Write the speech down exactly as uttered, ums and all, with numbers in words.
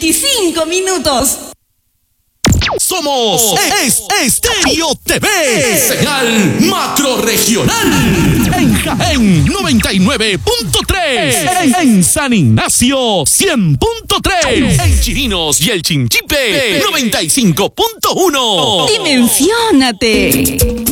veinticinco minutos. Somos es Estéreo T V, señal macro regional. En Jaén noventa y nueve punto tres, en, en San Ignacio cien punto tres, en Chirinos y el Chinchipe noventa y cinco punto uno. Dimensiónate.